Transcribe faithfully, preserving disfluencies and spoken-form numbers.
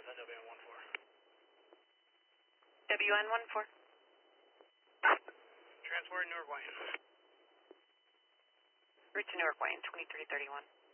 That's W N one four. W N one four. Transport Newark Wayne. Route to Newark Wayne, twenty-three thirty-one.